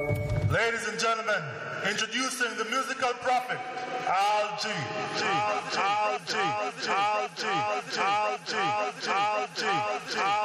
Ladies and gentlemen, introducing the musical prophet, Al G. Al G. Al G. Al G. Al G. Al G. Al G. Al G.